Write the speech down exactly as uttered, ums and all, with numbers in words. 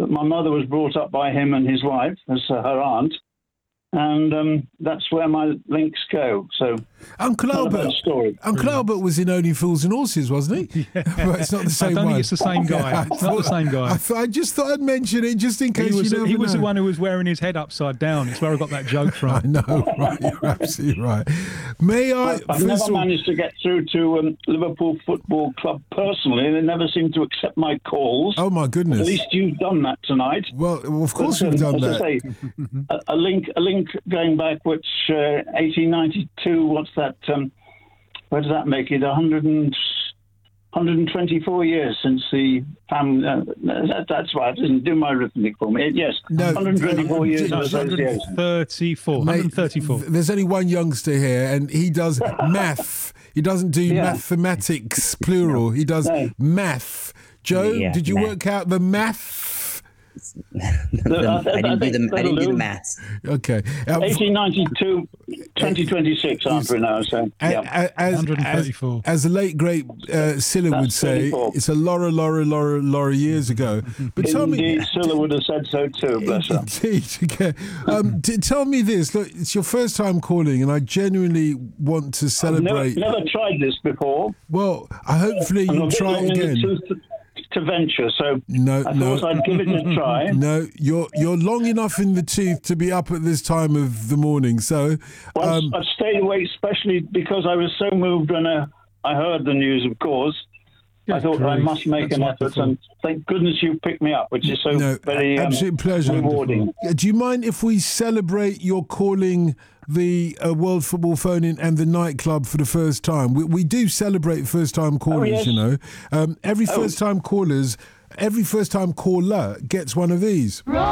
my mother was brought up by him and his wife as uh, her aunt. And um, that's where my links go. So, Uncle Albert, Uncle Albert was in Only Fools and Horses, wasn't he? Yeah. But it's not the same I don't one. think it's the same guy. It's not the same guy. I, th- I just thought I'd mention it just in case he was, you never He was know. the one who was wearing his head upside down. It's where I got that joke from. I know, right? You're absolutely right. May I? I've never all... managed to get through to um, Liverpool Football Club personally. They never seem to accept my calls. Oh my goodness! At least you've done that tonight. Well, well of course but, we've um, done as that. I say, a, a link, a link going back, which uh, eighteen ninety-two. What's that? Um, where does that make it? one hundred and, one hundred twenty-four years since the family. Uh, that, that's right. I didn't do my arithmetic for me. Yes, no, one hundred twenty-four no, years no, of association. thirty-four. Mate, one hundred thirty-four. There's only one youngster here, and he does math. He doesn't do yeah. mathematics plural. He does no. math. Joe, yeah, did you math. work out the math? the, I didn't do the I didn't do the maths. Okay. Um, eighteen ninety-two, twenty twenty-six, aren't we now? So, yeah. as, one hundred thirty-four. As, as the late great uh, Scylla would say, thirty-four. It's a Laura, Laura, Laura, Laura years ago. But tell Indeed, me, Scylla would have said so too. Bless her. Indeed. Okay. Um, t- tell me this. Look, it's your first time calling, and I genuinely want to celebrate. I've never, never tried this before. Well, I hopefully you'll try it again. To venture, so no, I no. thought I'd give it a try. No, you're you're long enough in the tooth to be up at this time of the morning. So, well, um, I've stayed awake, especially because I was so moved when uh, I heard the news. Of course, Good I thought grief. I must make That's an wonderful. effort, and thank goodness you picked me up, which is so no, very um, absolute pleasure. rewarding. Do you mind if we celebrate your calling the uh, World Football Phone-In and the nightclub for the first time? We, we do celebrate first-time callers, oh, yes. you know. Um, every Oh. first-time callers, every first-time caller gets one of these.